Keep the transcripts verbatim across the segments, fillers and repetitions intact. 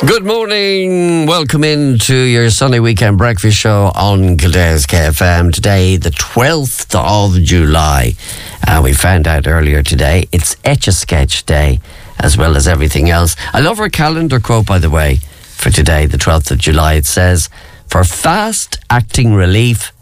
Good morning. Welcome into your Sunday weekend breakfast show on Kildare's K F M. Today, the twelfth of July. Uh, we found out earlier today it's Etch-a-Sketch Day, as well as everything else. I love our calendar quote, by the way, for today, the twelfth of July. It says, "For fast-acting relief,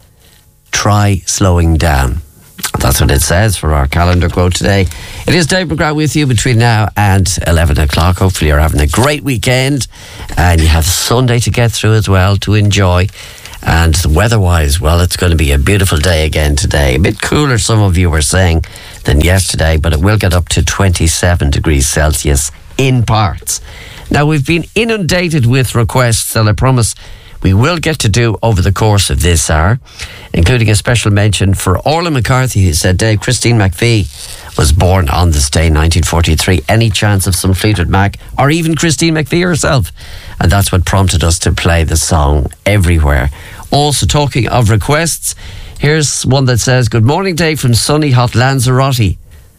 try slowing down." That's what it says for our calendar quote today. It is Dave McGrath with you between now and eleven o'clock. Hopefully you're having a great weekend and you have Sunday to get through as well to enjoy. And weather-wise, well, it's going to be a beautiful day again today. A bit cooler, some of you were saying, than yesterday, but it will get up to twenty-seven degrees Celsius in parts. Now, we've been inundated with requests that I promise we will get to do over the course of this hour, including a special mention for Orla McCarthy, who said, Dave, Christine McVie was born on this day, nineteen forty-three. Any chance of some Fleetwood Mac, or even Christine McVie herself? And that's what prompted us to play the song Everywhere. Also, talking of requests, here's one that says, good morning, Dave, from sunny hot Lanzarote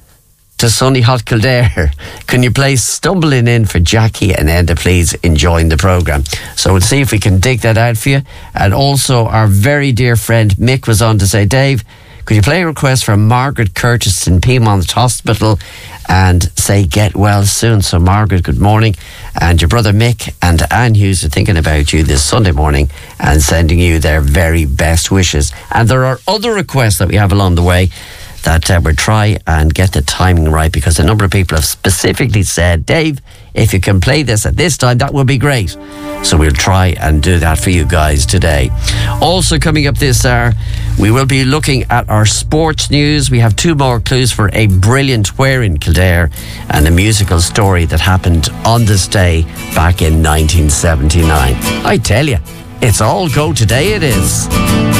to sunny hot Kildare. Can you play Stumbling In for Jackie and Enda, please, enjoying the programme? So we'll see if we can dig that out for you. And also our very dear friend Mick was on to say, Dave, could you play a request for Margaret Curtis in Piedmont Hospital and say get well soon? So Margaret, good morning. And your brother Mick and Anne Hughes are thinking about you this Sunday morning and sending you their very best wishes. And there are other requests that we have along the way that uh, we'll try and get the timing right, because a number of people have specifically said, Dave, if you can play this at this time, that would be great. So we'll try and do that for you guys today. Also coming up this hour, we will be looking at our sports news. We have two more clues for a brilliant Where in Kildare and a musical story that happened on this day back in nineteen seventy-nine. I tell you, it's all go today, it is.